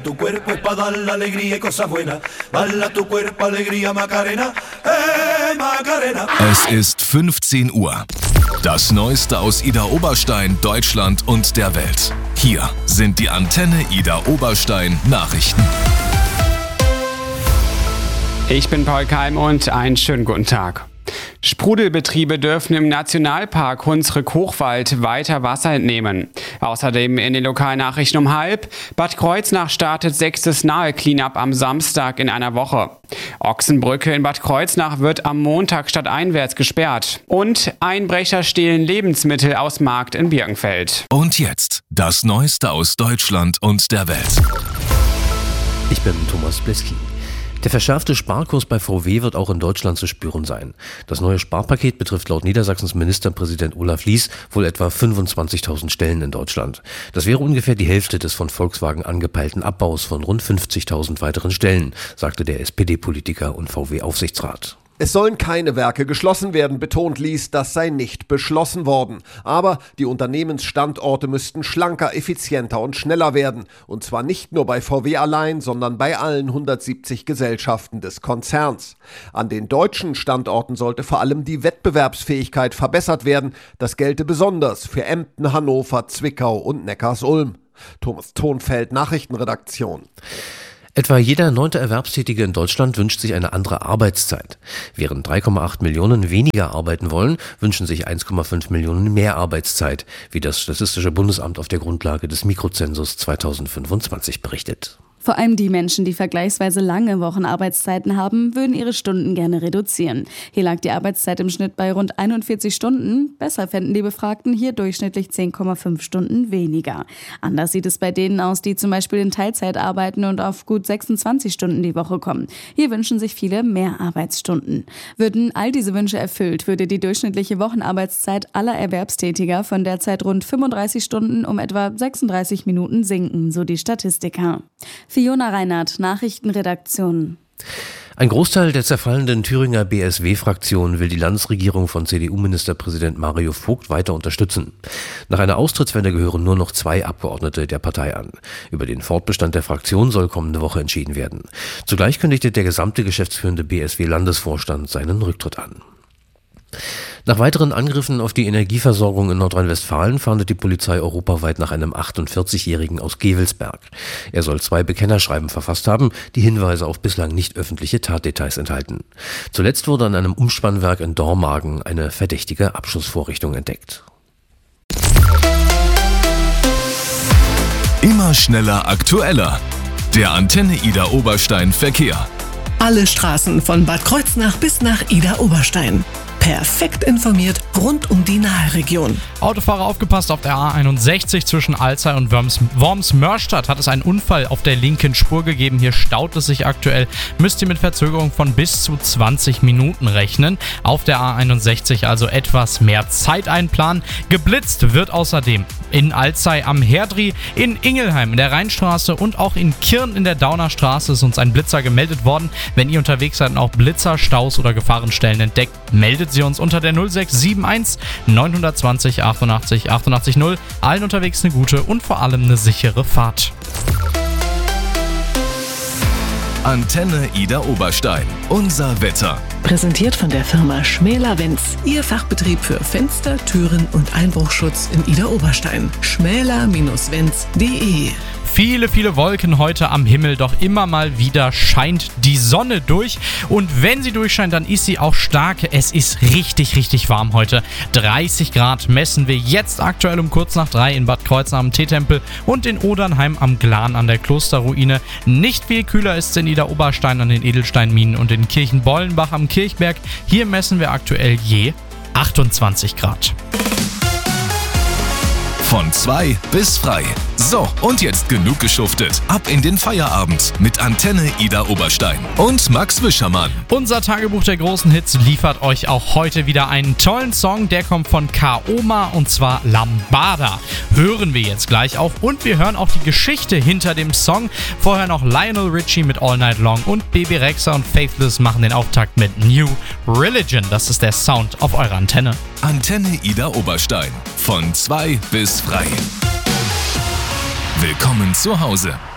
Tu cuerpo es para dar la alegría y cosas buenas. Bala tu cuerpo, alegría, Macarena. Macarena. Es ist 15 Uhr. Das Neueste aus Ida Oberstein, Deutschland und der Welt. Hier sind die Antenne Ida Oberstein Nachrichten. Ich bin Paul Keim und einen schönen guten Tag. Sprudelbetriebe dürfen im Nationalpark Hunsrück-Hochwald weiter Wasser entnehmen. Außerdem in den Lokalnachrichten um 12:30: Bad Kreuznach startet 6. Nahe-Cleanup am Samstag in einer Woche. Ochsenbrücke in Bad Kreuznach wird am Montag stadteinwärts gesperrt. Und Einbrecher stehlen Lebensmittel aus Markt in Birkenfeld. Und jetzt das Neueste aus Deutschland und der Welt. Ich bin Thomas Bleski. Der verschärfte Sparkurs bei VW wird auch in Deutschland zu spüren sein. Das neue Sparpaket betrifft laut Niedersachsens Ministerpräsident Olaf Lies wohl etwa 25.000 Stellen in Deutschland. Das wäre ungefähr die Hälfte des von Volkswagen angepeilten Abbaus von rund 50.000 weiteren Stellen, sagte der SPD-Politiker und VW-Aufsichtsrat. Es sollen keine Werke geschlossen werden, betont Lies, das sei nicht beschlossen worden. Aber die Unternehmensstandorte müssten schlanker, effizienter und schneller werden. Und zwar nicht nur bei VW allein, sondern bei allen 170 Gesellschaften des Konzerns. An den deutschen Standorten sollte vor allem die Wettbewerbsfähigkeit verbessert werden. Das gelte besonders für Emden, Hannover, Zwickau und Neckarsulm. Thomas Thonfeld, Nachrichtenredaktion. Etwa jeder 9. Erwerbstätige in Deutschland wünscht sich eine andere Arbeitszeit. Während 3,8 Millionen weniger arbeiten wollen, wünschen sich 1,5 Millionen mehr Arbeitszeit, wie das Statistische Bundesamt auf der Grundlage des Mikrozensus 2025 berichtet. Vor allem die Menschen, die vergleichsweise lange Wochenarbeitszeiten haben, würden ihre Stunden gerne reduzieren. Hier lag die Arbeitszeit im Schnitt bei rund 41 Stunden. Besser fänden die Befragten hier durchschnittlich 10,5 Stunden weniger. Anders sieht es bei denen aus, die zum Beispiel in Teilzeit arbeiten und auf gut 26 Stunden die Woche kommen. Hier wünschen sich viele mehr Arbeitsstunden. Würden all diese Wünsche erfüllt, würde die durchschnittliche Wochenarbeitszeit aller Erwerbstätiger von derzeit rund 35 Stunden um etwa 36 Minuten sinken, so die Statistiker. Fiona Reinhardt, Nachrichtenredaktion. Ein Großteil der zerfallenden Thüringer BSW-Fraktion will die Landesregierung von CDU-Ministerpräsident Mario Vogt weiter unterstützen. Nach einer Austrittswende gehören nur noch 2 Abgeordnete der Partei an. Über den Fortbestand der Fraktion soll kommende Woche entschieden werden. Zugleich kündigte der gesamte geschäftsführende BSW-Landesvorstand seinen Rücktritt an. Nach weiteren Angriffen auf die Energieversorgung in Nordrhein-Westfalen fahndet die Polizei europaweit nach einem 48-Jährigen aus Gevelsberg. Er soll 2 Bekennerschreiben verfasst haben, die Hinweise auf bislang nicht öffentliche Tatdetails enthalten. Zuletzt wurde an einem Umspannwerk in Dormagen eine verdächtige Abschussvorrichtung entdeckt. Immer schneller, aktueller. Der Antenne Ida Oberstein Verkehr. Alle Straßen von Bad Kreuznach bis nach Ida Oberstein. Perfekt informiert rund um die Nahe-Region. Autofahrer aufgepasst, auf der A61 zwischen Alzey und Worms-Mörstadt hat es einen Unfall auf der linken Spur gegeben. Hier staut es sich aktuell. Müsst ihr mit Verzögerung von bis zu 20 Minuten rechnen. Auf der A61 also etwas mehr Zeit einplanen. Geblitzt wird außerdem in Alzey am Herdri, in Ingelheim in der Rheinstraße und auch in Kirn in der Daunerstraße ist uns ein Blitzer gemeldet worden. Wenn ihr unterwegs seid und auch Blitzer, Staus oder Gefahrenstellen entdeckt, meldet sie uns unter der 0671 920 88 88 0. Allen unterwegs eine gute und vor allem eine sichere Fahrt. Antenne Ida Oberstein. Unser Wetter. Präsentiert von der Firma Schmäler-Wenz. Ihr Fachbetrieb für Fenster, Türen und Einbruchschutz in Ida Oberstein. schmäler-wenz.de. Viele Wolken heute am Himmel, doch immer mal wieder scheint die Sonne durch. Und wenn sie durchscheint, dann ist sie auch stark. Es ist richtig warm heute. 30 Grad messen wir jetzt aktuell um kurz nach 3 in Bad Kreuznach am Teetempel und in Odernheim am Glan an der Klosterruine. Nicht viel kühler ist es in Ida Oberstein an den Edelsteinminen und in Kirchenbollenbach am Kirchberg. Hier messen wir aktuell je 28 Grad. Von 2 bis frei. So, und jetzt genug geschuftet. Ab in den Feierabend mit Antenne Ida Oberstein und Max Wischermann. Unser Tagebuch der großen Hits liefert euch auch heute wieder einen tollen Song. Der kommt von Kaoma und zwar Lambada. Hören wir jetzt gleich auch und wir hören auch die Geschichte hinter dem Song. Vorher noch Lionel Richie mit All Night Long und Baby Rexha und Faithless machen den Auftakt mit New Religion. Das ist der Sound auf eurer Antenne. Antenne Ida Oberstein. Von 2 bis frei. Willkommen zu Hause.